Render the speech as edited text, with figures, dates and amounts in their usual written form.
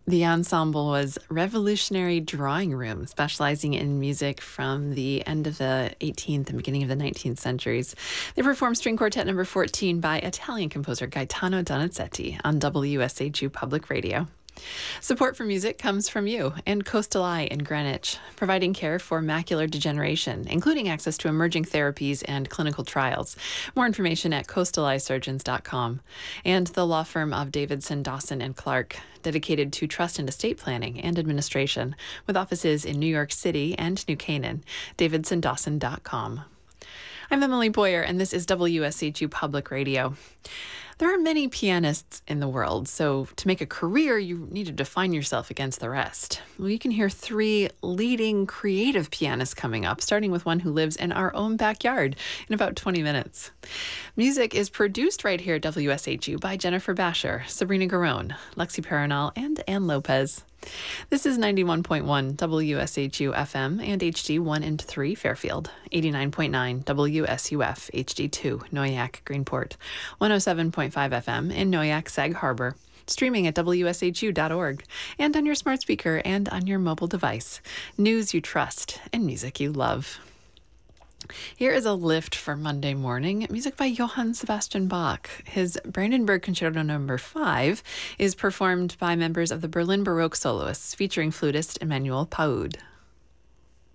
The ensemble was Revolutionary Drawing Room, specializing in music from the end of the 18th and beginning of the 19th centuries. They performed String Quartet number 14 by Italian composer Gaetano Donizetti on WSHU Public Radio. Support for music comes from you and Coastal Eye in Greenwich, providing care for macular degeneration, including access to emerging therapies and clinical trials. More information at coastaleyesurgeons.com. And the law firm of Davidson, Dawson, and Clark, dedicated to trust and estate planning and administration, with offices in New York City and New Canaan. davidsondawson.com. I'm Emily Boyer, and this is WSHU Public Radio. There are many pianists in the world, so to make a career, you need to define yourself against the rest. Well, you can hear three leading creative pianists coming up, starting with one who lives in our own backyard in about 20 minutes. Music is produced right here at WSHU by Jennifer Basher, Sabrina Garone, Lexi Peronal, and Ann Lopez. This is 91.1 WSHU FM and HD 1 and 3 Fairfield, 89.9 WSUF HD2 Noyak Greenport, 107.5 FM in Noyak Sag Harbor, streaming at WSHU.org, and on your smart speaker and on your mobile device. News you trust and music you love. Here is a lift for Monday morning, music by Johann Sebastian Bach. His Brandenburg Concerto No. 5 is performed by members of the Berlin Baroque Soloists, featuring flutist Emmanuel Paoud.